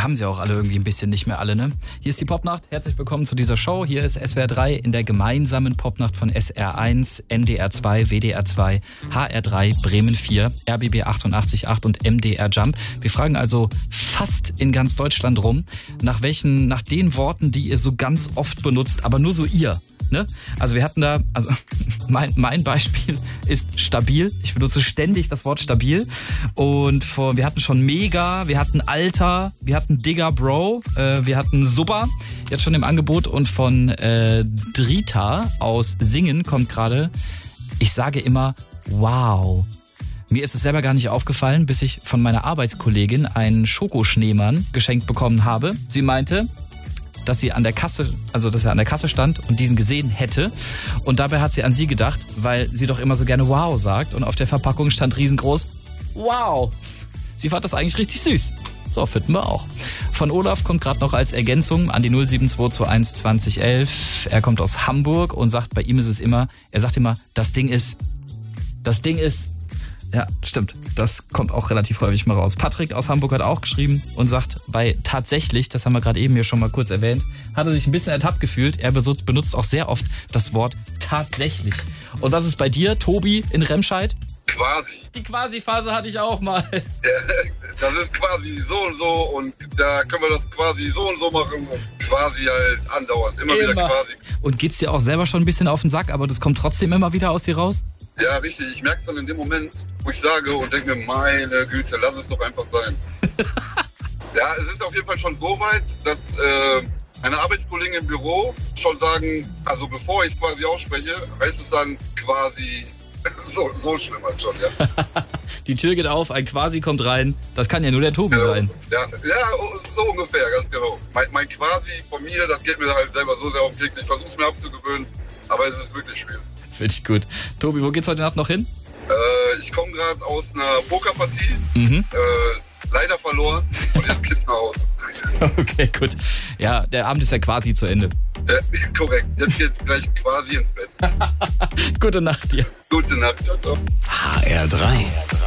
Wir haben sie auch alle irgendwie ein bisschen nicht mehr alle, ne? Hier ist die Popnacht. Herzlich willkommen zu dieser Show. Hier ist SWR 3 in der gemeinsamen Popnacht von SR1, NDR 2, WDR 2, HR 3, Bremen 4, RBB 88.8 und MDR Jump. Wir fragen also fast in ganz Deutschland rum, nach den Worten, die ihr so ganz oft benutzt, aber nur so ihr. Ne? Also wir hatten da, mein Beispiel ist stabil. Ich benutze ständig das Wort stabil. Und wir hatten schon mega, wir hatten Alter, wir hatten Digger Bro, wir hatten super, jetzt schon im Angebot. Und von Drita aus Singen kommt gerade, ich sage immer wow. Mir ist es selber gar nicht aufgefallen, bis ich von meiner Arbeitskollegin einen Schokoschneemann geschenkt bekommen habe. Sie meinte, dass er an der Kasse stand und diesen gesehen hätte. Und dabei hat sie an sie gedacht, weil sie doch immer so gerne wow sagt. Und auf der Verpackung stand riesengroß wow. Sie fand das eigentlich richtig süß. So, finden wir auch. Von Olaf kommt gerade noch als Ergänzung an die 07221 2011. Er kommt aus Hamburg und sagt, bei ihm ist es immer, er sagt immer, das Ding ist. Ja, stimmt. Das kommt auch relativ häufig mal raus. Patrick aus Hamburg hat auch geschrieben und sagt, bei tatsächlich, das haben wir gerade eben hier schon mal kurz erwähnt, hat er sich ein bisschen ertappt gefühlt. Er benutzt auch sehr oft das Wort tatsächlich. Und was ist bei dir, Tobi in Remscheid? Quasi. Die Quasi-Phase hatte ich auch mal. Das ist quasi so und so und da können wir das quasi so und so machen und quasi halt andauernd. Immer wieder quasi. Und geht's dir auch selber schon ein bisschen auf den Sack, aber das kommt trotzdem immer wieder aus dir raus? Ja, richtig. Ich merke es dann in dem Moment, wo ich sage und denke mir, meine Güte, lass es doch einfach sein. Ja, es ist auf jeden Fall schon so weit, dass meine Arbeitskollegen im Büro schon sagen, also bevor ich es quasi ausspreche, heißt es dann quasi so schlimm halt schon, ja. Die Tür geht auf, ein Quasi kommt rein. Das kann ja nur der Tobi sein. Ja, so ungefähr, ganz genau. Mein Quasi von mir, das geht mir halt selber so sehr auf den Keks. Ich versuche es mir abzugewöhnen, aber es ist wirklich schwierig. Finde ich gut. Tobi, wo geht's heute Nacht noch hin? Ich komme gerade aus einer Pokerpartie. Leider verloren und jetzt geht's nach Hause. Okay, gut. Ja, der Abend ist ja quasi zu Ende. Korrekt. Jetzt geht's gleich quasi ins Bett. Gute Nacht dir. Gute Nacht. Ciao, ciao. HR3.